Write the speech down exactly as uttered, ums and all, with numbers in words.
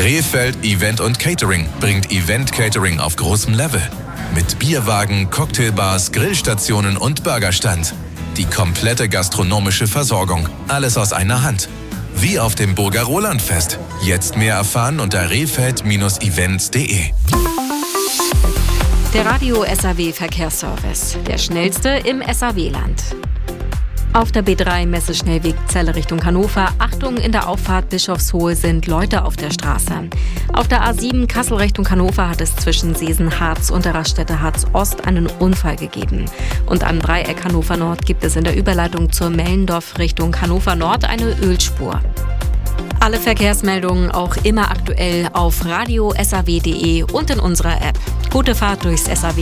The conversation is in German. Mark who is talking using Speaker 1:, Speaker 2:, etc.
Speaker 1: Rehfeld Event und Catering bringt Event Catering auf großem Level. Mit Bierwagen, Cocktailbars, Grillstationen und Burgerstand. Die komplette gastronomische Versorgung. Alles aus einer Hand. Wie auf dem Burger Rolandfest. Jetzt mehr erfahren unter rehfeld Bindestrich events punkt de.
Speaker 2: Der Radio S A W Verkehrsservice. Der schnellste im S A W-Land. Auf der B drei Messeschnellweg Celle Richtung Hannover. Achtung, in der Auffahrt Bischofshohe sind Leute auf der Straße. Auf der A sieben Kassel Richtung Hannover hat es zwischen Seesen-Harz und der Raststätte Harz-Ost einen Unfall gegeben. Und am Dreieck Hannover Nord gibt es in der Überleitung zur Mellendorf Richtung Hannover Nord eine Ölspur. Alle Verkehrsmeldungen auch immer aktuell auf radio punkt s a w punkt de und in unserer App. Gute Fahrt durchs S A W.